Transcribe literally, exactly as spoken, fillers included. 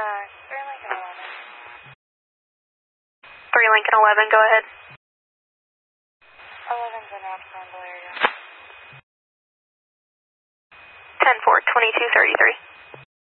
uh, three Lincoln eleven. three Lincoln eleven, go ahead. eleven's in Roxanne area. ten four, twenty-two thirty-three.